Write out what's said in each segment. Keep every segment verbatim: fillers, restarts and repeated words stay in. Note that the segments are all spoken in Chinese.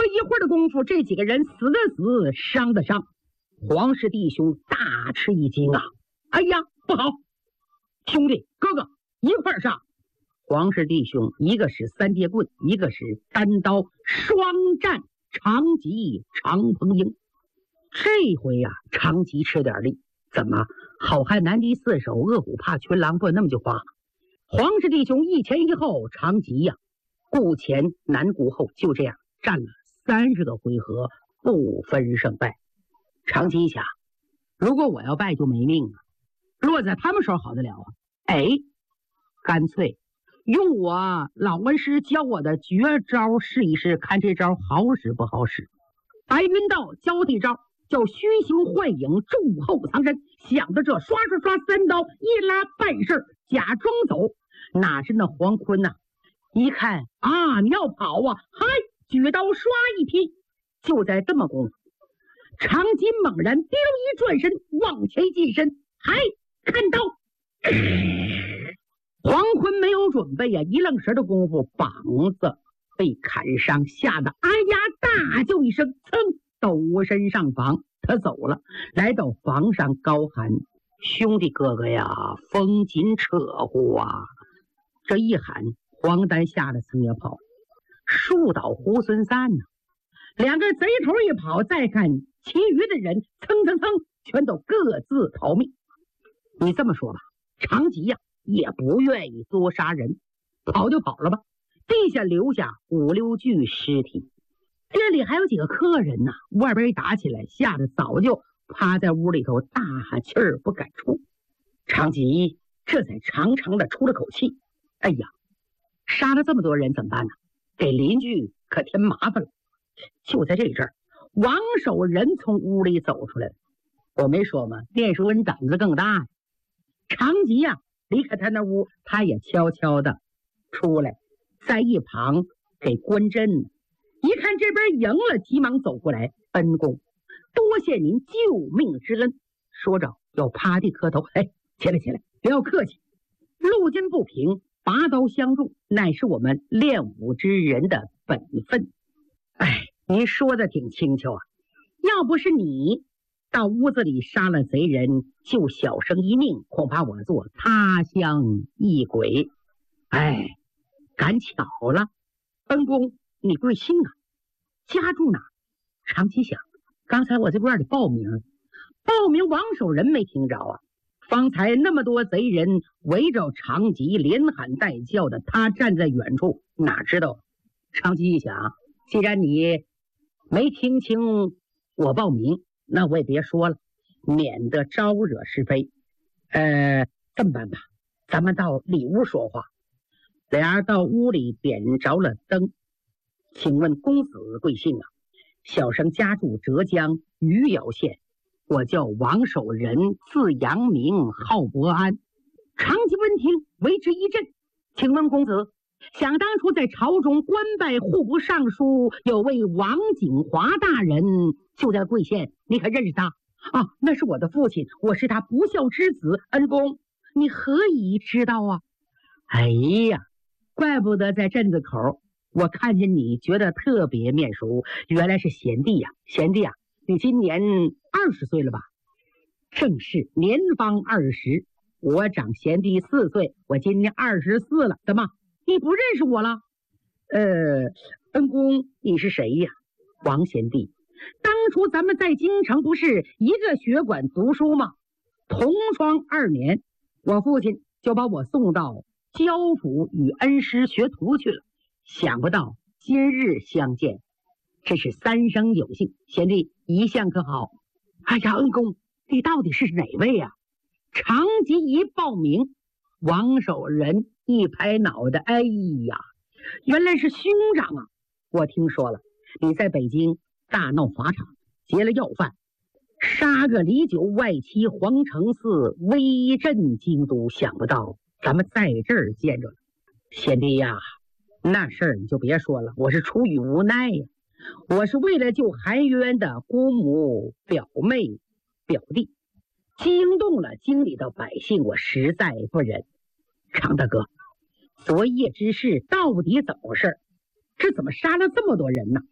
一会儿的功夫，这几个人死的死，伤的伤。黄氏弟兄大吃一惊啊！哎呀，不好！兄弟哥哥一块儿上！黄氏弟兄一个使三节棍，一个使单刀，双战长吉、长鹏鹰。这回呀、啊，长吉吃点力。怎么？好汉难敌四手，饿虎怕群狼，不那么句话。黄氏弟兄一前一后，长吉呀、啊，顾前难顾后，就这样战了三十个回合，不分胜败。长吉想，如果我要败就没命了，落在他们手好得了啊！哎，干脆用我老恩师教我的绝招试一试，看这招好使不好使。白云道交替招叫虚形幻影，助后藏身。想到这，刷刷刷三刀一拉，办事假装走。哪知那黄坤呐、啊，一看啊，你要跑啊！嗨，举刀刷一劈。就在这么功夫，长吉猛然滴溜一转身，往前近身，嗨，看刀！黄坤没有准备呀、啊，一愣神的功夫，膀子被砍伤，吓得哎呀大叫一声，噌，抖身上房。他走了，来到房上高喊：“兄弟哥哥呀，风紧扯呼啊！”这一喊，黄丹吓得噌也跑，树倒猢狲散呢、啊。两个贼头一跑，再看其余的人，蹭蹭蹭，全都各自逃命。你这么说吧，长吉呀、啊、也不愿意多杀人，跑就跑了吧。地下留下五六具尸体。店里还有几个客人呢、啊，外边一打起来，吓得早就趴在屋里头大喊气儿不敢出。长吉这才长长的出了口气，哎呀，杀了这么多人怎么办呢？给邻居可添麻烦了。就在这阵儿，王守仁从屋里走出来了。我没说吗？店主人胆子更大。长吉呀、啊，离开他那屋，他也悄悄的出来，在一旁给关阵。一看这边赢了，急忙走过来，恩公，多谢您救命之恩。说着要趴地磕头，哎，起来起来，不要客气。路见不平，拔刀相助，乃是我们练武之人的本分。哎，您说的挺轻巧啊！要不是你到屋子里杀了贼人，救小生一命，恐怕我做他乡异鬼。哎，赶巧了，恩公，你贵姓啊？家住哪？长吉想，刚才我在院里报名，报名王守仁没听着啊。方才那么多贼人围着长吉连喊带叫的，他站在远处哪知道。长吉一想，既然你没听清我报名，那我也别说了，免得招惹是非。呃，这么办吧，咱们到里屋说话。俩人到屋里点着了灯。请问公子贵姓啊？小生家住浙江余姚县，我叫王守仁，字阳明，号伯安。长吉闻听，为之一振。请问公子，想当初在朝中官拜户部尚书，有位王景华大人，就在贵县，你可认识他啊？那是我的父亲，我是他不孝之子。恩公，你何以知道啊？哎呀，怪不得在镇子口我看见你觉得特别面熟，原来是贤弟呀、啊！贤弟呀、啊，你今年二十岁了吧？正是，年方二十。我长贤弟四岁，我今年二十四了。怎么，你不认识我了？呃，恩公，你是谁呀？王贤弟，当初咱们在京城不是一个学馆读书吗？同窗二年，我父亲就把我送到焦府与恩师学徒去了。想不到今日相见，真是三生有幸。贤弟一向可好？哎呀，恩公，你到底是哪位呀、啊？长吉一报名，王守仁一拍脑袋，哎呀，原来是兄长啊！我听说了，你在北京大闹法场，劫了要犯，杀个李九外戚皇城寺，威震京都。想不到咱们在这儿见着了，贤弟呀！那事儿你就别说了，我是出于无奈呀。我是为了救含冤的姑母、表妹、表弟，惊动了京里的百姓，我实在不忍。常大哥，昨夜之事到底怎么回事？这怎么杀了这么多人呢？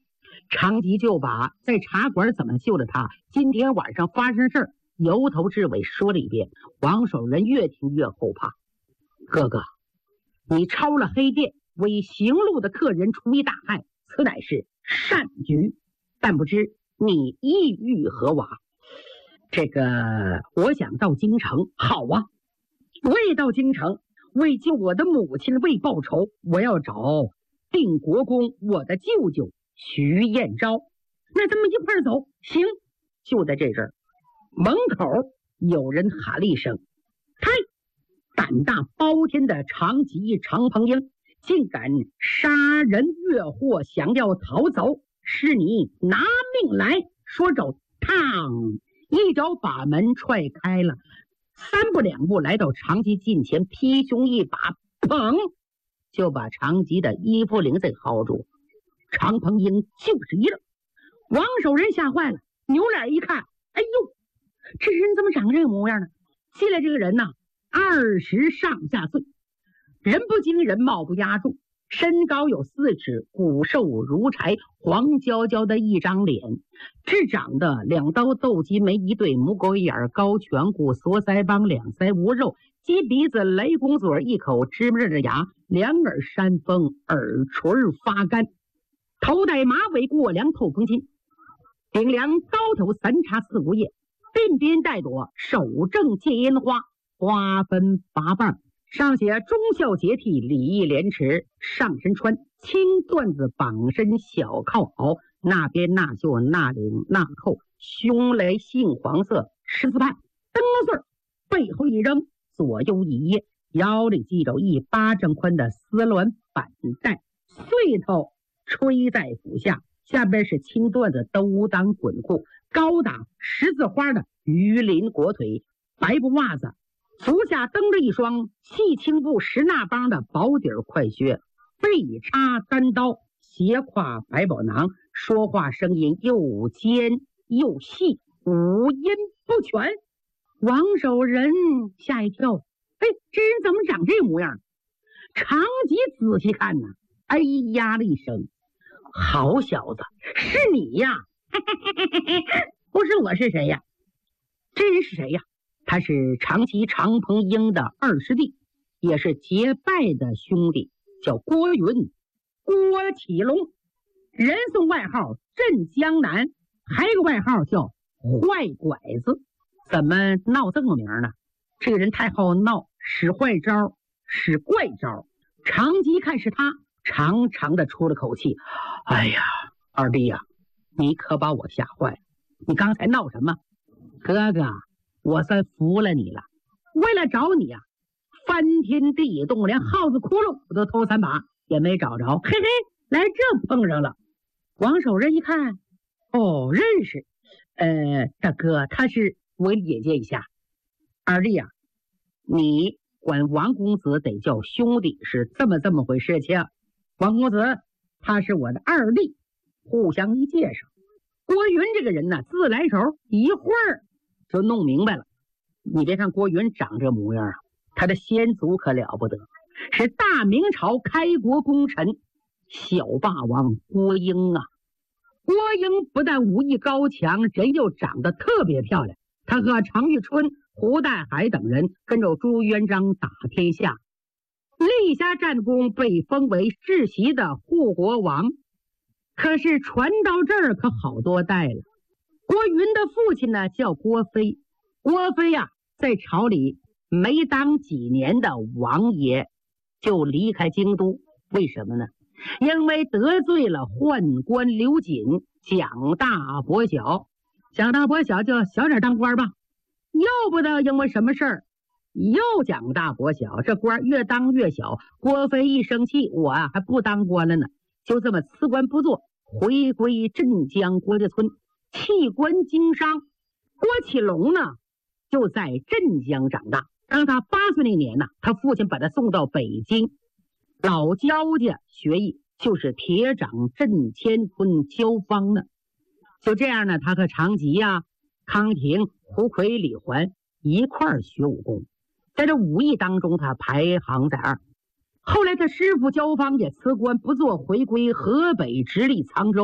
长吉就把在茶馆怎么救了他，今天晚上发生事儿由头至尾说了一遍。王守仁越听越后怕。哥哥，你抄了黑店，为行路的客人除一大害，此乃是善举，但不知你意欲何往？这个我想到京城。好啊，我也到京城，为救我的母亲为报仇，我要找定国公我的舅舅徐彦昭。那咱们一块儿走。行。就在这阵儿，门口有人喊了一声：嗨！胆大包天的长吉长彭英竟敢杀人越货，想要逃走，是你拿命来！说着，嘡，一脚把门踹开了，三步两步来到长吉近前，劈胸一把，砰，就把长吉的衣服领子薅住。长彭英就是一愣，王守仁吓坏了，扭脸一看，哎呦，这人怎么长这个模样呢？进来这个人呐，二十上下岁，人不惊人，貌不压众，身高有四尺，骨瘦如柴，黄焦焦的一张脸，只长得两刀斗鸡眉一对，母狗眼，高颧骨，锁腮帮，两腮无肉，鸡鼻子，雷公嘴，一口芝麻的牙，两耳山峰，耳垂发干，头戴马尾过梁透风巾，顶梁高头三叉四五叶，鬓边带朵手正戒烟花，花分八瓣，上写忠孝节悌，礼义廉耻。上身穿青缎子绑身小靠袄，那边那袖那领那扣，胸雷杏黄色十字畔，灯穗背后一扔，左右一掖，腰里系着一巴掌宽的丝鸾板带，穗头吹在腹下，下边是青缎子兜裆滚裤，高打十字花的鱼鳞裹腿，白布袜子，足下蹬着一双细青布十纳帮的薄底快靴，背插单刀，斜挎百宝囊，说话声音又尖又细，五音不全。王守仁吓一跳，哎，这人怎么长这模样？长吉仔细看呢，哎呀了一声，好小子，是你呀！不是我是谁呀？这人是谁呀？他是长吉长彭英的二师弟，也是结拜的兄弟，叫郭云，郭启龙，人送外号镇江南，还有个外号叫坏拐子。怎么闹这么名呢？这个人太好闹，使坏招，使怪招。长吉看是他，长长的出了口气，哎呀，二弟呀、啊，你可把我吓坏了。你刚才闹什么？哥哥，我算服了你了。为了找你呀、啊，翻天地动，连耗子窟窿我都偷三把，也没找着。嘿嘿，来这碰上了。王守仁一看，哦，认识。呃，大哥，他是我也介一下。二弟呀、啊，你管王公子得叫兄弟，是这么这么回事情。王公子他是我的二弟，互相一介绍。郭云这个人呢，自来熟，一会儿就弄明白了。你别看郭云长这模样啊，他的先祖可了不得，是大明朝开国功臣小霸王郭英啊。郭英不但武艺高强，人又长得特别漂亮。他和常遇春、胡代海等人跟着朱元璋打天下，立下战功，被封为世袭的护国王。可是传到这儿可好多代了。郭云的父亲呢叫郭飞，郭飞呀、啊、在朝里没当几年的王爷就离开京都，为什么呢？因为得罪了宦官刘瑾，蒋大伯小。蒋大伯小就小点当官吧，又不知道因为什么事儿又蒋大伯小，这官越当越小。郭飞一生气，我啊还不当官了呢，就这么辞官不做，回归镇江郭家村，弃官经商。郭启龙呢就在镇江长大。当他八岁那年呢，他父亲把他送到北京老焦家学艺，就是铁掌镇千村焦芳呢。就这样呢，他和长吉呀、啊、康廷、胡奎、李环一块儿学武功，在这武艺当中他排行在二。后来他师傅焦芳也辞官不做，回归河北直隶沧州。